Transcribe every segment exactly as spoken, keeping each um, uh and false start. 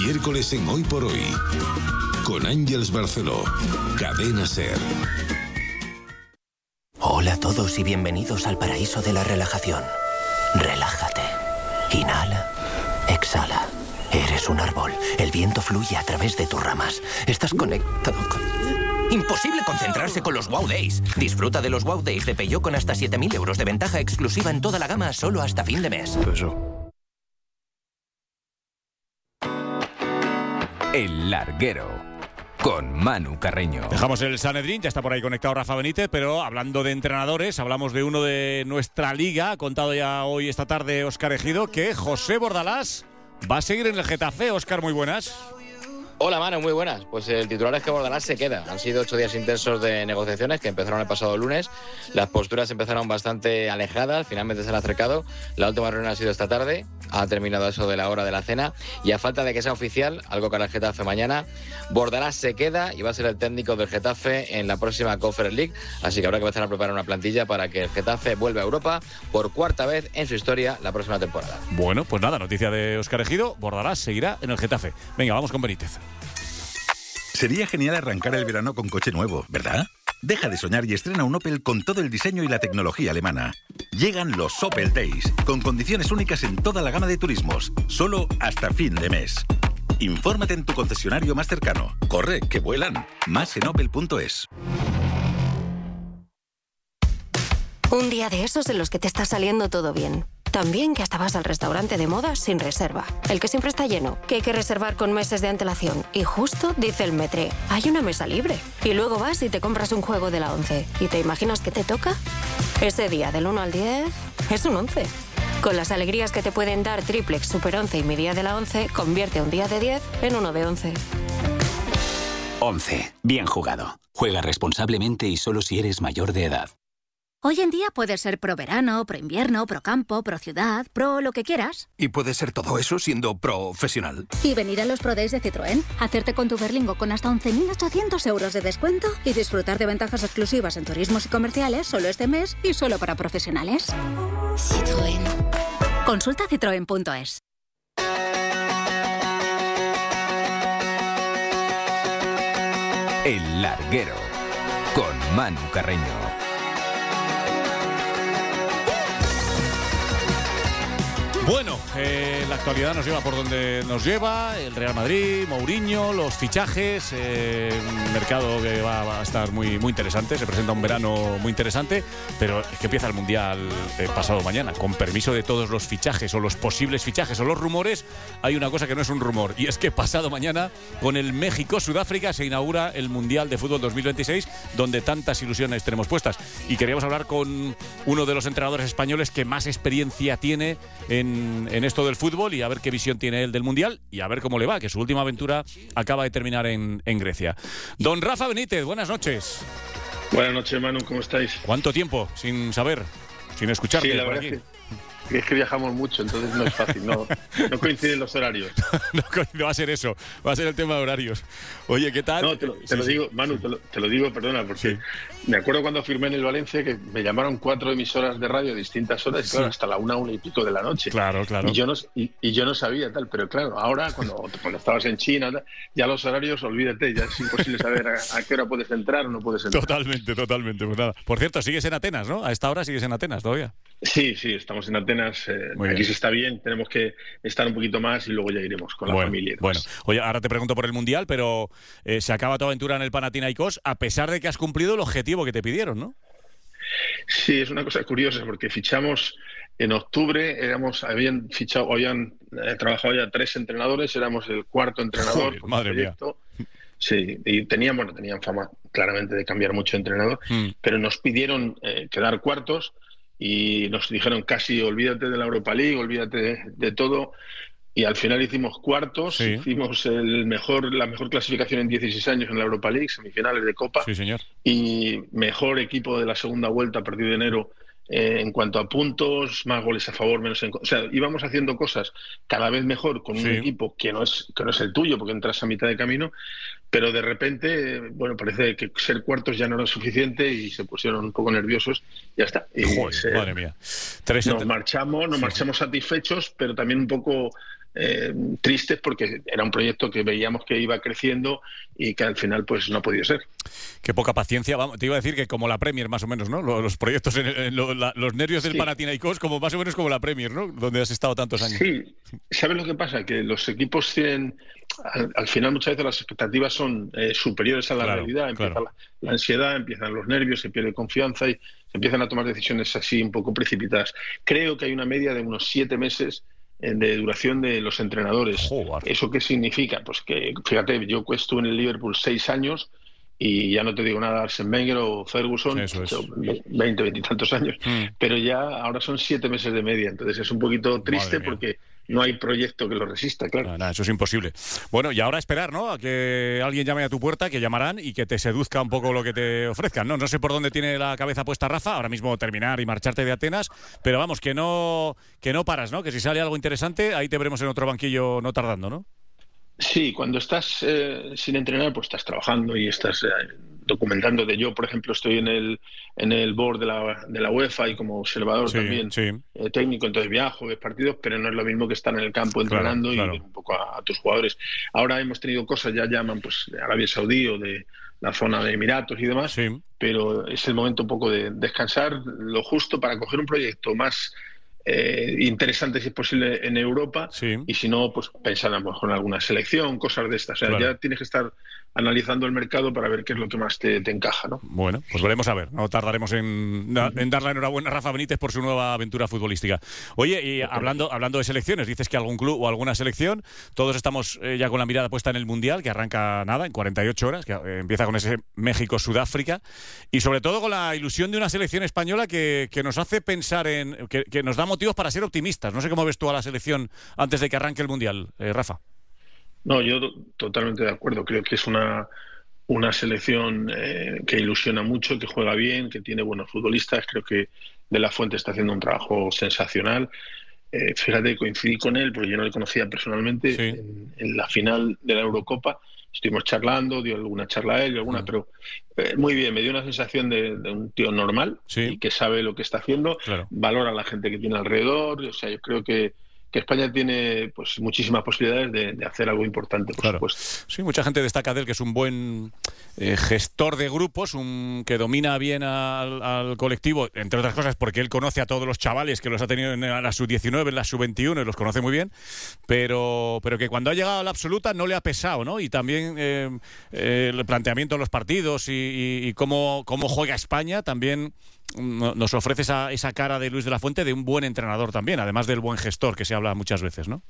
Miércoles en Hoy por Hoy. Con Ángeles Barceló. Cadena SER. Hola a todos y bienvenidos al paraíso de la relajación. Relájate. Inhala. Exhala. Eres un árbol. El viento fluye a través de tus ramas. Estás conectado con... Imposible concentrarse con los Wow Days. Disfruta de los Wow Days de Peugeot con hasta siete mil euros de ventaja exclusiva en toda la gama solo hasta fin de mes. Eso. El Larguero, con Manu Carreño. Dejamos el Sanedrín, ya está por ahí conectado Rafa Benítez, pero hablando de entrenadores, hablamos de uno de nuestra liga. Ha contado ya hoy, esta tarde, Óscar Ejido, que José Bordalás va a seguir en el Getafe. Óscar, muy buenas. Hola, Manu, muy buenas. Pues el titular es que Bordalás se queda. Han sido ocho días intensos de negociaciones que empezaron el pasado lunes. Las posturas empezaron bastante alejadas, finalmente se han acercado. La última reunión ha sido esta tarde, ha terminado eso de la hora de la cena. Y a falta de que sea oficial, algo que hará el Getafe mañana, Bordalás se queda y va a ser el técnico del Getafe en la próxima Conference League. Así que habrá que empezar a preparar una plantilla para que el Getafe vuelva a Europa por cuarta vez en su historia la próxima temporada. Bueno, pues nada, noticia de Óscar Ejido. Bordalás seguirá en el Getafe. Venga, vamos con Benítez. Sería genial arrancar el verano con coche nuevo, ¿verdad? Deja de soñar y estrena un Opel con todo el diseño y la tecnología alemana. Llegan los Opel Days, con condiciones únicas en toda la gama de turismos, solo hasta fin de mes. Infórmate en tu concesionario más cercano. Corre, que vuelan. Más en opel punto es. Un día de esos en los que te está saliendo todo bien. También que hasta vas al restaurante de moda sin reserva. El que siempre está lleno, que hay que reservar con meses de antelación. Y justo dice el Metre, hay una mesa libre. Y luego vas y te compras un juego de la once. ¿Y te imaginas que te toca? Ese día del uno al diez es un once. Con las alegrías que te pueden dar Triplex, Super once y mi día de la once, convierte un día de diez en uno de once. once. Bien jugado. Juega responsablemente y solo si eres mayor de edad. Hoy en día puedes ser pro verano, pro invierno, pro campo, pro ciudad, pro lo que quieras. Y puedes ser todo eso siendo profesional. Y venir a los Pro Days de Citroën, hacerte con tu Berlingo con hasta once mil ochocientos euros de descuento y disfrutar de ventajas exclusivas en turismos y comerciales solo este mes y solo para profesionales. Citroën. Consulta citroen punto es. El Larguero, con Manu Carreño. Bueno, eh, la actualidad nos lleva por donde nos lleva, el Real Madrid, Mourinho, los fichajes, eh, un mercado que va, va a estar muy, muy interesante, se presenta un verano muy interesante, pero es que empieza el Mundial eh, pasado mañana, con permiso de todos los fichajes o los posibles fichajes o los rumores, hay una cosa que no es un rumor, y es que pasado mañana, con el México-Sudáfrica, se inaugura el Mundial de Fútbol dos mil veintiséis, donde tantas ilusiones tenemos puestas, y queríamos hablar con uno de los entrenadores españoles que más experiencia tiene en en esto del fútbol y a ver qué visión tiene él del Mundial y a ver cómo le va, que su última aventura acaba de terminar en, en Grecia. Don Rafa Benítez, buenas noches. Buenas noches, Manu, ¿cómo estáis? ¿Cuánto tiempo sin saber, sin escucharte? Sí, la por verdad aquí? Es que... Es que viajamos mucho, entonces no es fácil, no, no coinciden los horarios. no, no va a ser eso, va a ser el tema de horarios. Oye, ¿qué tal? No, te lo, te sí, lo sí. digo, Manu, te lo, te lo digo, perdona, porque sí. me acuerdo cuando firmé en el Valencia que me llamaron cuatro emisoras de radio a distintas horas, Sí. claro, hasta la una, una y pico de la noche. Claro, claro. Y yo no, y, y yo no sabía tal, pero claro, ahora cuando, cuando estabas en China, tal, ya los horarios, olvídate, ya es imposible saber a, a qué hora puedes entrar o no puedes entrar. Totalmente, totalmente. Pues nada. Por cierto, sigues en Atenas, ¿no? A esta hora sigues en Atenas todavía. Sí, sí, estamos en Atenas. Eh, Muy aquí bien. se está bien, tenemos que estar un poquito más y luego ya iremos con la Bueno, familia. y bueno, demás. oye, ahora te pregunto por el Mundial, pero eh, se acaba tu aventura en el Panathinaikos a pesar de que has cumplido el objetivo que te pidieron, ¿no? Sí, es una cosa curiosa porque fichamos en octubre, éramos, habían fichado, habían eh, trabajado ya tres entrenadores, éramos el cuarto entrenador. Joder, por madre el mía. proyecto. Sí, y tenían, bueno, tenían fama claramente de cambiar mucho de entrenador, Mm. pero nos pidieron eh, quedar cuartos y nos dijeron casi olvídate de la Europa League, olvídate de, de todo. Y al final hicimos cuartos, Sí. hicimos el mejor, la mejor clasificación en dieciséis años en la Europa League, semifinales de Copa, Sí, señor. y mejor equipo de la segunda vuelta a partir de enero eh, en cuanto a puntos, más goles a favor, menos en... O sea, íbamos haciendo cosas cada vez mejor con un Sí. equipo que no es que no es el tuyo, porque entras a mitad de camino, pero de repente, eh, bueno, parece que ser cuartos ya no era suficiente y se pusieron un poco nerviosos y ya está. Y Joder, se- madre mía. Tres nos entre- marchamos, nos Sí, marchamos satisfechos, pero también un poco eh, tristes porque era un proyecto que veíamos que iba creciendo y que al final pues no ha podido ser. Qué poca paciencia. Vamos, te iba a decir que como la Premier más o menos, ¿no? Los, los proyectos, en, en lo, la, los nervios del sí. Panathinaikos como más o menos como la Premier, ¿no? Donde has estado tantos años. Sí, ¿sabes lo que pasa? Que los equipos tienen, al, al final muchas veces las expectativas son eh, superiores a la claro, realidad, empieza claro. la, la ansiedad, empiezan los nervios, se pierde confianza y se empiezan a tomar decisiones así un poco precipitadas. Creo que hay una media de unos siete meses de duración de los entrenadores. Joder. ¿Eso qué significa? Pues que, fíjate, yo estuve en el Liverpool seis años y ya no te digo nada, Arsene Wenger o Ferguson, Eso es. veinte, veintitantos años, mm. pero ya ahora son siete meses de media, entonces es un poquito triste porque no hay proyecto que lo resista, claro. Nada, nada, eso es imposible. Bueno, y ahora esperar, ¿no? A que alguien llame a tu puerta, que llamarán y que te seduzca un poco lo que te ofrezcan, ¿no? No sé por dónde tiene la cabeza puesta Rafa, ahora mismo terminar y marcharte de Atenas, pero vamos, que no, que no paras, ¿no? Que si sale algo interesante, ahí te veremos en otro banquillo no tardando, ¿no? Sí, cuando estás eh, sin entrenar, pues estás trabajando y estás eh, documentándote. Yo, por ejemplo, estoy en el en el board de la, de la UEFA y como observador sí, también sí. Eh, técnico, entonces viajo, ves partidos, pero no es lo mismo que estar en el campo entrenando claro, claro. y ver un poco a, a tus jugadores. Ahora hemos tenido cosas, ya llaman pues de Arabia Saudí o de la zona de Emiratos y demás, sí. pero es el momento un poco de descansar, lo justo para coger un proyecto más Eh, interesante si es posible en Europa sí. y si no, pues pensar a lo mejor en alguna selección, cosas de estas. O sea, claro. ya tienes que estar analizando el mercado para ver qué es lo que más te, te encaja, ¿no? Bueno, pues veremos a ver. No tardaremos en, en dar la enhorabuena a Rafa Benítez por su nueva aventura futbolística. Oye, y hablando, hablando de selecciones, dices que algún club o alguna selección, todos estamos eh, ya con la mirada puesta en el Mundial, que arranca nada, en cuarenta y ocho horas, que eh, empieza con ese México-Sudáfrica, y sobre todo con la ilusión de una selección española que, que nos hace pensar en... Que, que nos da motivos para ser optimistas. No sé cómo ves tú a la selección antes de que arranque el Mundial, eh, Rafa. No, yo totalmente de acuerdo. Creo que es una, una selección eh, que ilusiona mucho, que juega bien, que tiene buenos futbolistas. Creo que De La Fuente está haciendo un trabajo sensacional. Eh, fíjate, coincidí con él, porque yo no le conocía personalmente, sí. en, en la final de la Eurocopa. Estuvimos charlando, dio alguna charla a él, alguna, mm. pero eh, muy bien, me dio una sensación de, de un tío normal sí. y que sabe lo que está haciendo, claro. valora a la gente que tiene alrededor. O sea, yo creo que que España tiene pues muchísimas posibilidades de, de hacer algo importante, por claro. supuesto. Sí, mucha gente destaca de él que es un buen eh, gestor de grupos, un que domina bien al, al colectivo, entre otras cosas porque él conoce a todos los chavales que los ha tenido en la sub diecinueve, en la sub veintiuno, y los conoce muy bien, pero, pero que cuando ha llegado a la absoluta no le ha pesado, ¿no? Y también eh, eh, el planteamiento de los partidos y, y, y cómo, cómo juega España también nos ofrece esa, esa cara de Luis de la Fuente de un buen entrenador también, además del buen gestor que se habla muchas veces, ¿no?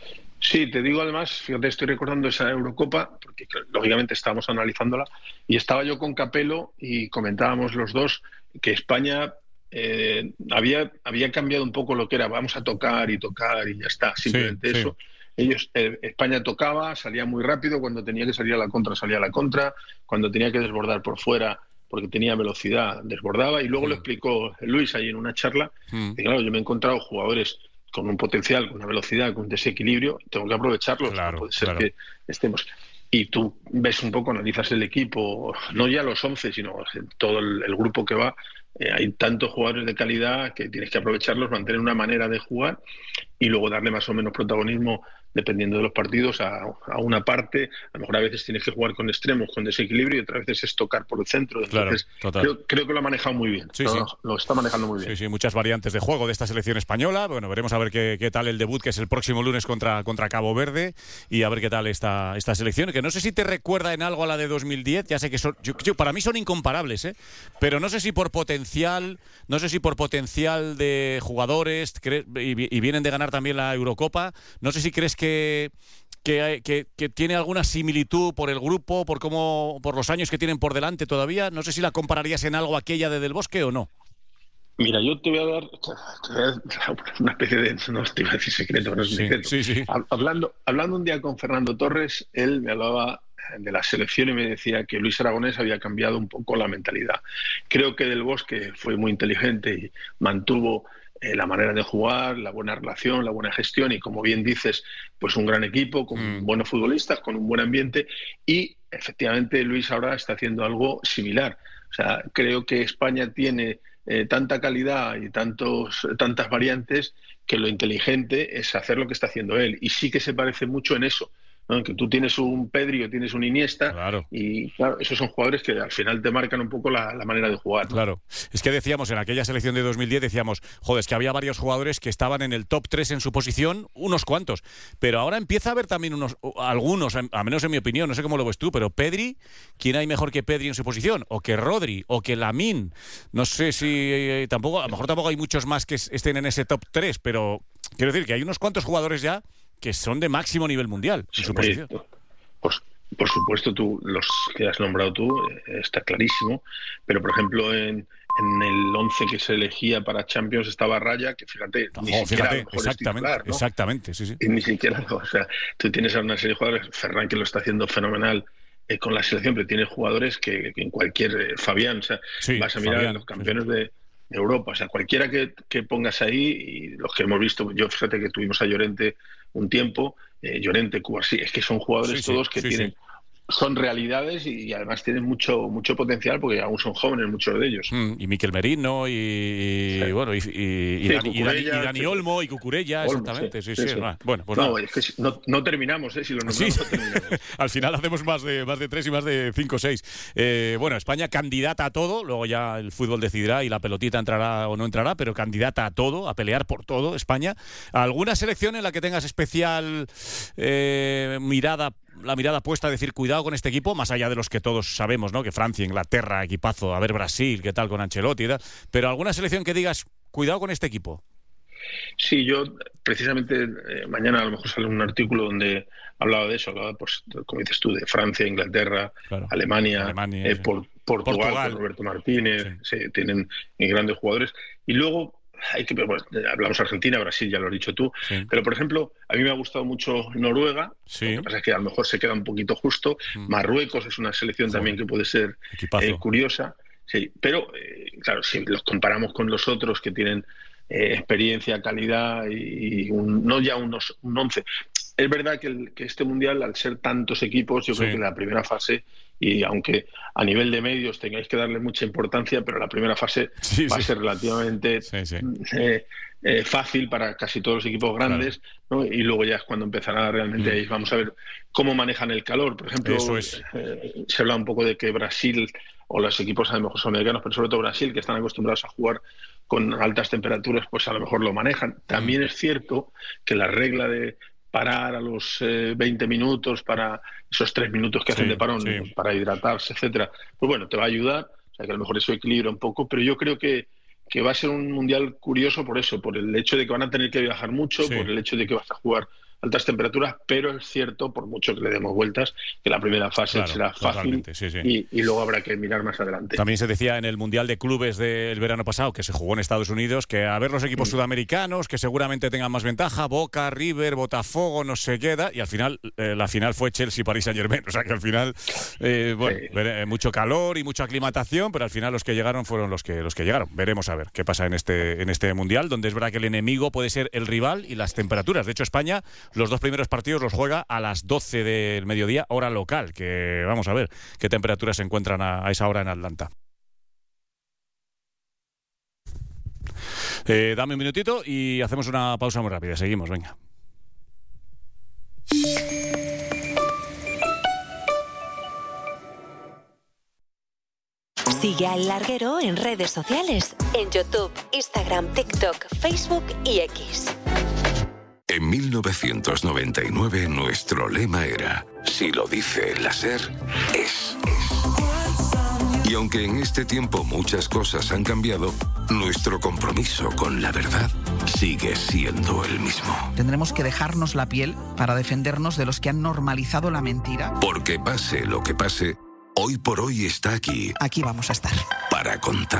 Sí, te digo además, fíjate, estoy recordando esa Eurocopa, porque lógicamente estábamos analizándola, y estaba yo con Capello y comentábamos los dos que España eh, había, había cambiado un poco lo que era, vamos a tocar y tocar y ya está, simplemente sí, eso. Sí. Ellos, eh, España tocaba, salía muy rápido, cuando tenía que salir a la contra, salía a la contra, cuando tenía que desbordar por fuera, porque tenía velocidad, desbordaba, y luego mm. lo explicó Luis ahí en una charla, mm. y claro, yo me he encontrado jugadores con un potencial, con una velocidad, con un desequilibrio, tengo que aprovecharlos, claro, no puede ser claro. que estemos... Y tú ves un poco, analizas el equipo, no ya los once, sino todo el, el grupo que va, eh, hay tantos jugadores de calidad que tienes que aprovecharlos, mantener una manera de jugar y luego darle más o menos protagonismo dependiendo de los partidos a, a una parte. A lo mejor a veces tienes que jugar con extremos, con desequilibrio, y otras veces es tocar por el centro. Entonces claro, creo, creo que lo ha manejado muy bien. Sí, lo, sí. lo está manejando muy bien. Sí, sí, muchas variantes de juego de esta selección española. Bueno, veremos a ver qué, qué tal el debut, que es el próximo lunes contra, contra Cabo Verde, y a ver qué tal esta, esta selección, que no sé si te recuerda en algo a la de dos mil diez. Ya sé que son, yo, yo, para mí son incomparables, ¿eh? Pero no sé si por potencial, no sé si por potencial de jugadores, y, y vienen de ganar también la Eurocopa, no sé si crees que Que, que, que tiene alguna similitud por el grupo, por cómo, por los años que tienen por delante todavía. No sé si la compararías en algo aquella de Del Bosque o no. Mira, yo te voy a dar, te voy a dar una especie de, no te iba a decir secreto, no es sí, secreto. Sí, sí. Hablando, hablando un día con Fernando Torres, él me hablaba de la selección y me decía que Luis Aragonés había cambiado un poco la mentalidad. Creo que Del Bosque fue muy inteligente y mantuvo eh, la manera de jugar, la buena relación, la buena gestión y, como bien dices, pues un gran equipo, con mm. buenos futbolistas, con un buen ambiente, y efectivamente Luis ahora está haciendo algo similar. O sea, creo que España tiene eh, tanta calidad y tantos, tantas variantes que lo inteligente es hacer lo que está haciendo él. Y sí que se parece mucho en eso, ¿no? Que tú tienes un Pedri o tienes un Iniesta, claro. y claro, esos son jugadores que al final te marcan un poco la, la manera de jugar, ¿no? Claro, es que decíamos en aquella selección de dos mil diez, decíamos, joder, es que había varios jugadores que estaban en el top tres en su posición, unos cuantos, pero ahora empieza a haber también unos, algunos, a menos en mi opinión, no sé cómo lo ves tú, pero Pedri, ¿quién hay mejor que Pedri en su posición? O que Rodri, o que Lamine, no sé si eh, tampoco, a lo mejor tampoco hay muchos más que estén en ese top tres, pero quiero decir que hay unos cuantos jugadores ya que son de máximo nivel mundial en sí, su posición. Pues, por supuesto, tú los que has nombrado tú, eh, está clarísimo, pero por ejemplo en, en el once que se elegía para Champions estaba Raya, que fíjate, No, ni fíjate, siquiera a lo mejor exactamente, es titular, ¿no? Exactamente, sí, sí. Y ni siquiera, o sea, tú tienes a una serie de jugadores, Ferran que lo está haciendo fenomenal eh, con la selección, pero tiene jugadores que, que en cualquier, eh, Fabián, o sea, sí, vas a mirar Fabián, a los campeones sí. de Europa, o sea, cualquiera que, que pongas ahí, y los que hemos visto, yo fíjate que tuvimos a Llorente un tiempo, eh, Llorente, Cubarsí, es que son jugadores sí, todos sí, que sí, tienen, sí. son realidades y, y además tienen mucho mucho potencial porque aún son jóvenes muchos de ellos. Mm, y Miquel Merino y, sí. y bueno y, y, y, sí, Dani, y, Dani, y Dani sí. Olmo y Cucurella, Olmo, exactamente, sí, sí, sí, sí. sí. Bueno, pues no, nada. es que no, no terminamos, ¿eh? Si lo nombramos, sí. no terminamos. Al final hacemos más de más de tres y más de cinco o seis. Eh, bueno, España candidata a todo, luego ya el fútbol decidirá y la pelotita entrará o no entrará, pero candidata a todo, a pelear por todo, España. ¿Alguna selección en la que tengas especial eh, mirada, la mirada puesta a decir cuidado con este equipo, más allá de los que todos sabemos, ¿no? Que Francia, Inglaterra, equipazo, a ver Brasil, qué tal con Ancelotti y tal, pero alguna selección que digas cuidado con este equipo? Sí, yo precisamente eh, mañana a lo mejor sale un artículo donde hablaba de eso, hablaba, pues, como dices tú, de Francia, Inglaterra, claro. Alemania, Alemania eh, por, Portugal, Portugal. Con Roberto Martínez, sí. Sí, tienen grandes jugadores. Y luego hay que, bueno, hablamos Argentina, Brasil, ya lo has dicho tú, sí. Pero por ejemplo, a mí me ha gustado mucho Noruega, sí. Lo que pasa es que a lo mejor se queda un poquito justo, mm. Marruecos es una selección sí. también que puede ser eh, curiosa, sí. Pero eh, claro, si los comparamos con los otros que tienen eh, experiencia, calidad y, y un, no ya unos, un once. Es verdad que, el, que este Mundial, al ser tantos equipos, yo sí. creo que la primera fase, y aunque a nivel de medios tengáis que darle mucha importancia, pero la primera fase sí, va sí. a ser relativamente sí, sí. Eh, eh, fácil para casi todos los equipos grandes, claro. ¿no? Y luego ya es cuando empezará realmente, mm. ahí vamos a ver cómo manejan el calor. Por ejemplo, Eso es. eh, se habla un poco de que Brasil, o los equipos a lo mejor son americanos, pero sobre todo Brasil, que están acostumbrados a jugar con altas temperaturas, pues a lo mejor lo manejan. También mm. es cierto que la regla de parar a los eh, veinte minutos para esos tres minutos que sí, hacen de parón, sí. para hidratarse, etcétera, pues bueno, te va a ayudar, o sea que a lo mejor eso equilibra un poco, pero yo creo que, que va a ser un mundial curioso por eso, por el hecho de que van a tener que viajar mucho, sí. por el hecho de que vas a jugar altas temperaturas, pero es cierto, por mucho que le demos vueltas, que la primera fase claro, será fácil sí, sí. Y, y luego habrá que mirar más adelante. También se decía en el Mundial de Clubes del verano pasado, que se jugó en Estados Unidos, que a ver los equipos mm. sudamericanos, que seguramente tengan más ventaja, Boca, River, Botafogo, no sé qué, y al final, eh, la final fue Chelsea-Paris Saint-Germain, o sea que al final, eh, bueno, sí. ver, mucho calor y mucha aclimatación, pero al final los que llegaron fueron los que los que llegaron. Veremos a ver qué pasa en este, en este Mundial, donde es verdad que el enemigo puede ser el rival y las temperaturas. De hecho, España, los dos primeros partidos los juega a las doce del mediodía, hora local, que vamos a ver qué temperaturas se encuentran a, a esa hora en Atlanta. Eh, dame un minutito y hacemos una pausa muy rápida. Seguimos, venga. Sigue a El Larguero en redes sociales, en YouTube, Instagram, TikTok, Facebook y X. En mil novecientos noventa y nueve nuestro lema era: si lo dice la SER, es. Y aunque en este tiempo muchas cosas han cambiado, nuestro compromiso con la verdad sigue siendo el mismo. Tendremos que dejarnos la piel para defendernos de los que han normalizado la mentira. Porque pase lo que pase, hoy por hoy está aquí. Aquí vamos a estar. Para contar